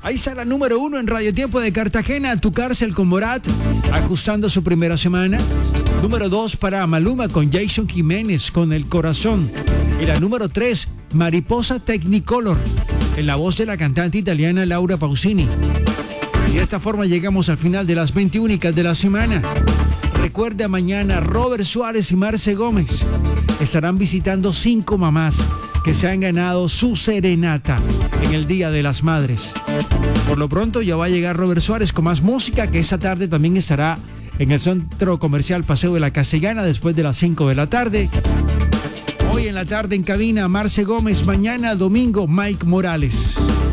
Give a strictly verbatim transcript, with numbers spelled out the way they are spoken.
Ahí está la número uno en Radio Tiempo de Cartagena, Tu Cárcel con Morat, ajustando su primera semana. Número dos para Maluma con Jason Jiménez con El Corazón. Y la número tres, Mariposa Technicolor, en la voz de la cantante italiana Laura Pausini. Y de esta forma llegamos al final de las veinte únicas de la semana. Recuerda, mañana Robert Suárez y Marce Gómez estarán visitando cinco mamás que se han ganado su serenata en el Día de las Madres. Por lo pronto ya va a llegar Robert Suárez con más música, que esta tarde también estará en el Centro Comercial Paseo de la Castellana después de las cinco de la tarde. Hoy en la tarde en cabina Marce Gómez, mañana domingo Mike Morales.